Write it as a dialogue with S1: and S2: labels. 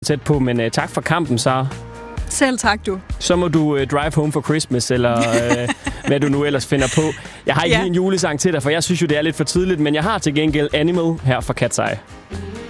S1: tæt på, men tak for kampen, Sara.
S2: Selv tak, du.
S1: Så må du drive home for Christmas, eller hvad du nu ellers finder på. Jeg har ikke lige en julesang til dig, for jeg synes jo, det er lidt for tidligt, men jeg har til gengæld Animal her fra Cat's Eye.